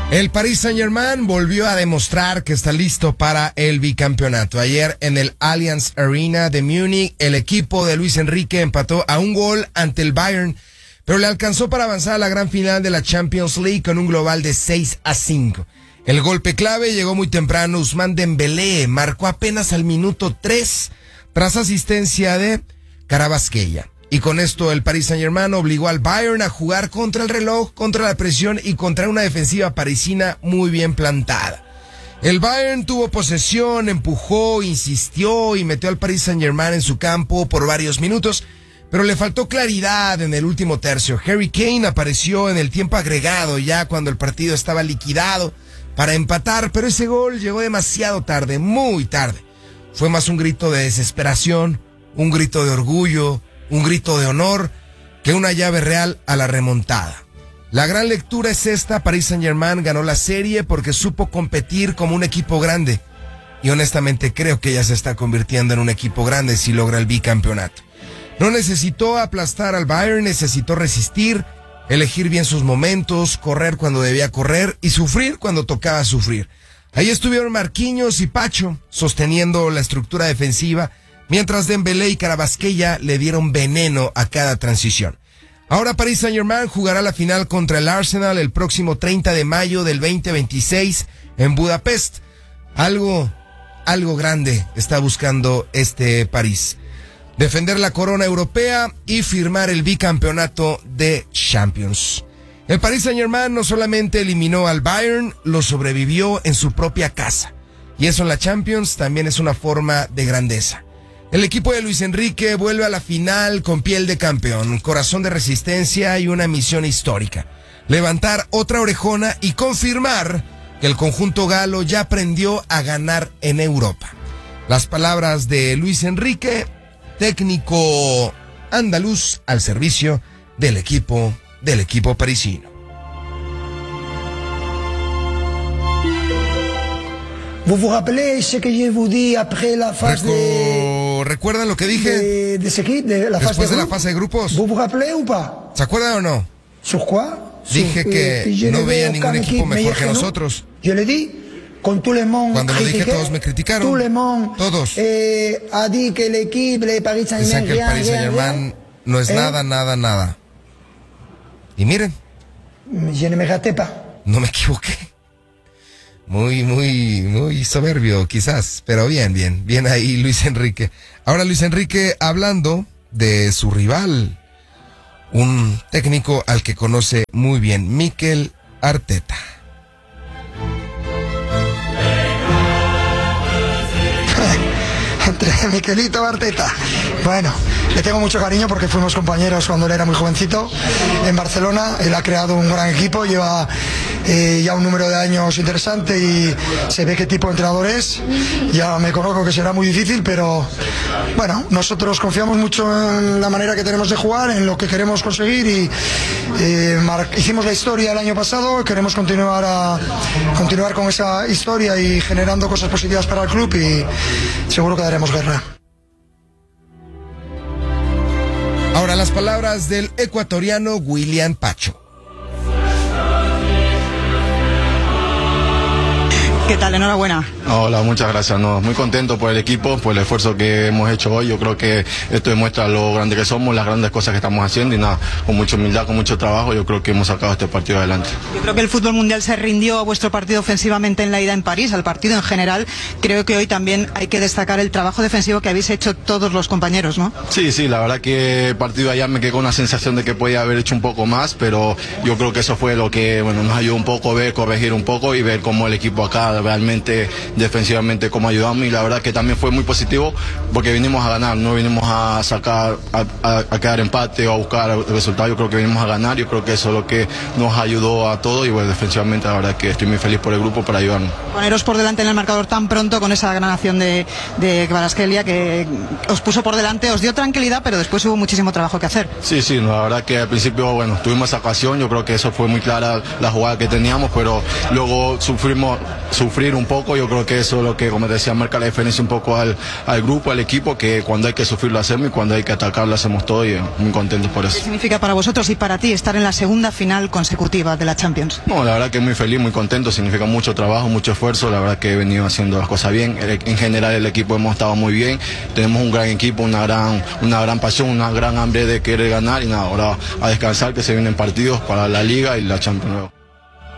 El Paris Saint-Germain volvió a demostrar que está listo para el bicampeonato. Ayer en el Allianz Arena de Múnich, el equipo de Luis Enrique empató a un gol ante el Bayern, pero le alcanzó para avanzar a la gran final de la Champions League con un global de 6-5. El golpe clave llegó muy temprano. Ousmane Dembélé marcó apenas al minuto 3 tras asistencia de Kvaratskhelia. Y con esto el Paris Saint-Germain obligó al Bayern a jugar contra el reloj, contra la presión y contra una defensiva parisina muy bien plantada. El Bayern tuvo posesión, empujó, insistió y metió al Paris Saint-Germain en su campo por varios minutos, pero le faltó claridad en el último tercio. Harry Kane apareció en el tiempo agregado ya cuando el partido estaba liquidado para empatar, pero ese gol llegó demasiado tarde, muy tarde. Fue más un grito de desesperación, un grito de orgullo, un grito de honor, que una llave real a la remontada. La gran lectura es esta: Paris Saint-Germain ganó la serie porque supo competir como un equipo grande. Y honestamente creo que ya se está convirtiendo en un equipo grande si logra el bicampeonato. No necesitó aplastar al Bayern, necesitó resistir, elegir bien sus momentos, correr cuando debía correr y sufrir cuando tocaba sufrir. Ahí estuvieron Marquinhos y Pacho sosteniendo la estructura defensiva, mientras Dembélé y Kvaratskhelia le dieron veneno a cada transición. Ahora Paris Saint-Germain jugará la final contra el Arsenal el próximo 30 de mayo del 2026 en Budapest. Algo grande está buscando este París: defender la corona europea y firmar el bicampeonato de Champions. El Paris Saint-Germain no solamente eliminó al Bayern, lo sobrevivió en su propia casa. Y eso en la Champions también es una forma de grandeza. El equipo de Luis Enrique vuelve a la final con piel de campeón, corazón de resistencia y una misión histórica: levantar otra orejona y confirmar que el conjunto galo ya aprendió a ganar en Europa. Las palabras de Luis Enrique, técnico andaluz al servicio del equipo parisino. Vous vous rappelez ce que je vous dis après la phase ¿Recuerdan lo que dije después de la fase de grupos? ¿Vous vous rappelez ou pas? ¿Se acuerdan o no? ¿Sur quoi? Dije que no veía ningún equipo mejor que nosotros. Je le di. Cuando lo dije, todos me criticaron. Todos. Ha dit que el equipo de Paris Saint-Germain, dicen que el Paris Saint-Germain no es nada. Y miren. Je ne me raté pas. No me equivoqué. Muy soberbio quizás, pero bien ahí Luis Enrique. Ahora Luis Enrique hablando de su rival, un técnico al que conoce muy bien, Mikel Arteta. Entre Mikelito Arteta. Bueno, le tengo mucho cariño porque fuimos compañeros cuando él era muy jovencito en Barcelona. Él ha creado un gran equipo, lleva ya un número de años interesante y se ve qué tipo de entrenador es. Ya me conozco que será muy difícil, pero bueno, nosotros confiamos mucho en la manera que tenemos de jugar, en lo que queremos conseguir y hicimos la historia el año pasado. Queremos continuar con esa historia y generando cosas positivas para el club y seguro que daremos guerra. Ahora las palabras del ecuatoriano William Pacho. ¿Qué tal? Enhorabuena. Hola, muchas gracias. No, muy contento por el equipo, por el esfuerzo que hemos hecho hoy. Yo creo que esto demuestra lo grande que somos, las grandes cosas que estamos haciendo y nada, con mucha humildad, con mucho trabajo, yo creo que hemos sacado este partido adelante. Yo creo que el fútbol mundial se rindió a vuestro partido ofensivamente en la ida en París, al partido en general. Creo que hoy también hay que destacar el trabajo defensivo que habéis hecho todos los compañeros, ¿no? Sí, la verdad que el partido allá me quedé con una sensación de que podía haber hecho un poco más, pero yo creo que eso fue lo que nos ayudó un poco a ver, corregir un poco y ver cómo el equipo acá realmente defensivamente cómo ayudamos, y la verdad que también fue muy positivo porque vinimos a ganar, no vinimos a sacar, a quedar empate o a buscar el resultado. Yo creo que vinimos a ganar, yo creo que eso es lo que nos ayudó a todos y bueno, defensivamente la verdad que estoy muy feliz por el grupo, por ayudarnos. Poneros por delante en el marcador tan pronto con esa gran acción de Kvaratskhelia que os puso por delante, os dio tranquilidad, pero después hubo muchísimo trabajo que hacer. Sí, la verdad que al principio, bueno, tuvimos esa ocasión, yo creo que eso fue muy clara la jugada que teníamos, pero luego sufrimos sufrir un poco. Yo creo que eso es lo que, como te decía, marca la diferencia un poco al grupo, al equipo, que cuando hay que sufrir lo hacemos y cuando hay que atacar lo hacemos todo, y muy contentos por eso. ¿Qué significa para vosotros y para ti estar en la segunda final consecutiva de la Champions? No, la verdad que muy feliz, muy contento, significa mucho trabajo, mucho esfuerzo, la verdad que he venido haciendo las cosas bien. En general el equipo hemos estado muy bien, tenemos un gran equipo, una gran pasión, una gran hambre de querer ganar, y nada, ahora a descansar, que se vienen partidos para la Liga y la Champions luego.